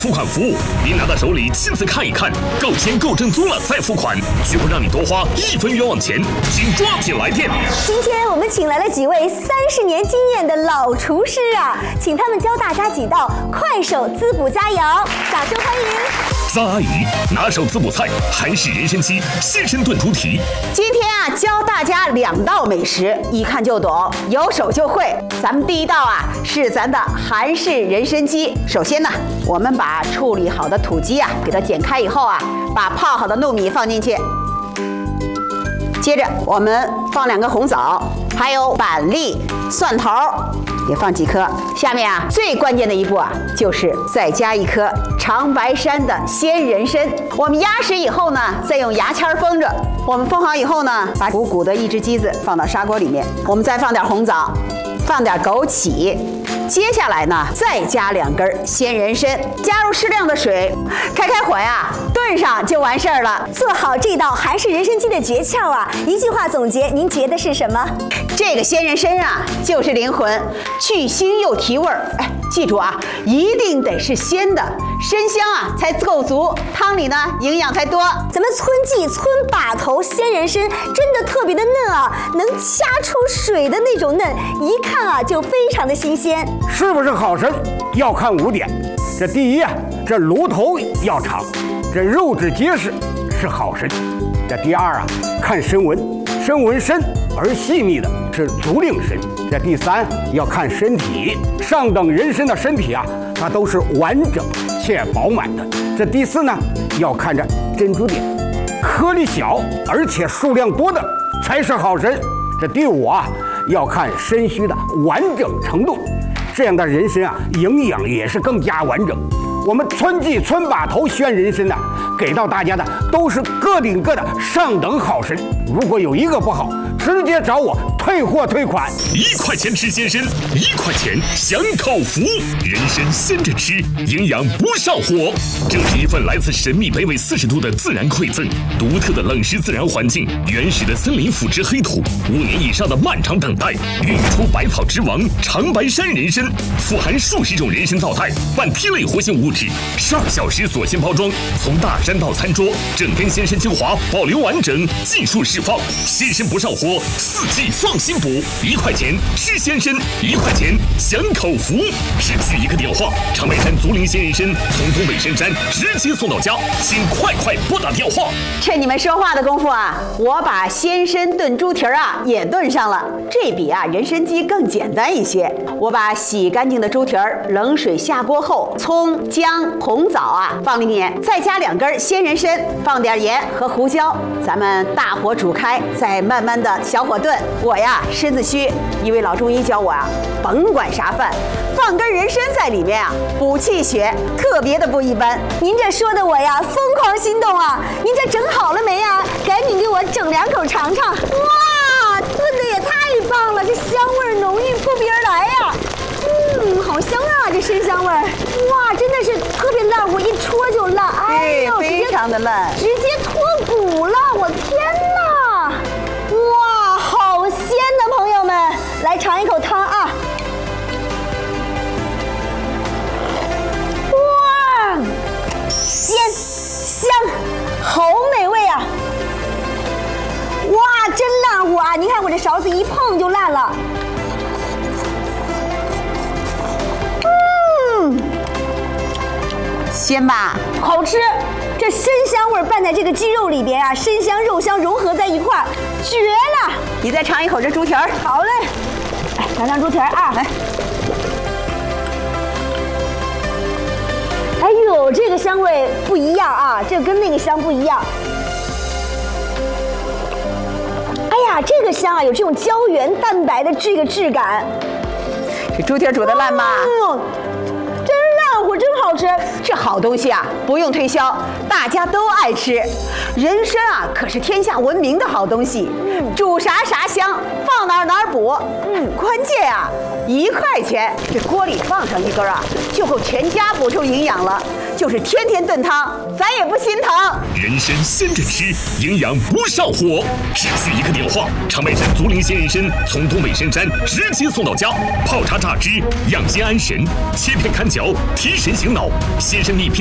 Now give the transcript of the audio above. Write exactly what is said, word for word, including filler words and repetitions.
付款服务，您拿到手里亲自看一看，够钱够正宗了再付款，绝不让你多花一分冤枉钱，请抓紧来电。 今天我们请来了几位三十年经验的老厨师啊，请他们教大家几道快手滋补佳肴，掌声欢迎。 张阿姨拿手滋补菜韩式人参鸡鲜参炖猪蹄。 今天啊，教大家两道美食，一看就懂，有手就会。咱们第一道啊是咱的韩式人参鸡。首先呢，我们把处理好的土鸡啊给它剪开以后啊，把泡好的糯米放进去。接着我们放两个红枣，还有板栗、蒜头。也放几颗。下面啊，最关键的一步啊，就是再加一颗长白山的鲜人参。我们压实以后呢，再用牙签封着。我们封好以后呢，把鼓鼓的一只鸡子放到砂锅里面，我们再放点红枣，放点枸杞。接下来呢，再加两根鲜人参，加入适量的水，开开火呀，炖上就完事儿了。 做好这道韩式人参鸡的诀窍啊，一句话总结，您觉得是什么？ 这个鲜人参啊，就是灵魂，去腥又提味儿。哎，记住啊，一定得是鲜的，参香啊才够足，汤里呢营养才多。 咱们村记村把头鲜人参真的特别的嫩啊，能掐出水的那种嫩，一看啊就非常的新鲜。 是不是好参要看五点，这第一啊，这炉头要长，这肉质结实是好参。这第二啊，看参纹，参纹深而细密的是竹令参。这第三要看身体，上等人参的身体啊，它都是完整且饱满的。这第四呢，要看着珍珠点，颗粒小而且数量多的才是好参。这第五啊，要看参须的完整程度，这样的人参啊，营养也是更加完整。我们村记村把头鲜人参呢，给到大家的都是个顶个的上等好参。如果有一个不好，直接找我退货退款。 一块钱吃鲜参，一块钱享口福。人参鲜着吃，营养不上火。这是一份来自神秘北纬四十度的自然馈赠，独特的冷湿自然环境，原始的森林腐殖黑土，五年以上的漫长等待，孕育出百草之王长白山人参，富含数十种人参皂肽、半萜类活性物质，十二小时锁鲜包装，从大山到餐桌，整根鲜参精华保留完整，尽数释放。鲜参不上火，四季放心补。一块钱吃鲜参，一块钱享口福。只需一个电话，长白山竹林鲜人参从东北深山直接送到家，请快快拨打电话。 趁你们说话的功夫啊，我把鲜参炖猪蹄儿啊也炖上了。这比啊人参鸡更简单一些。我把洗干净的猪蹄儿冷水下锅后，葱、姜、红枣啊放里面，再加两根鲜人参，放点盐和胡椒，咱们大火煮开，再慢慢的小火炖。我呀身子虚，一位老中医教我啊，甭管啥饭，放根人参在里面啊，补气血，特别的不一般。 您这说的我呀疯狂心动啊！您这整好了没呀？赶紧给我整两口尝尝。哇，炖的也太棒了，这香味浓郁扑鼻而来呀！嗯，好香啊，这参香味儿。哇，真的是特别烂，我一戳就烂。哎呦， 非常的烂， 直接脱骨了，我天哪！哇，好鲜的朋友们，来尝一口汤啊！哇，鲜香，好美味啊！哇，真烂乎啊！你看我这勺子一碰就烂了。嗯， 鲜吧？ 好吃。这参香味拌在这个鸡肉里边啊，参香肉香融合在一块儿，绝了！ 你再尝一口这猪蹄儿。 好嘞，来尝尝猪蹄儿啊！来，哎呦，这个香味不一样啊，这跟那个香不一样。哎呀，这个香啊，有这种胶原蛋白的这个质感。 这猪蹄儿煮得烂吗？ 嗯，真烂乎，真好吃。 这好东西啊，不用推销，大家都爱吃。人参啊，可是天下闻名的好东西，嗯、煮啥啥香，放哪儿哪儿补。嗯，关键啊，一块钱，这锅里放上一根啊，就够全家补充营养了。就是天天炖汤，咱也不心疼。 人参鲜着吃，营养不上火。只需一个电话，长白山竹林鲜人参从东北深山直接送到家，泡茶榨汁，养心安神，切片看嚼，提神醒脑。鲜参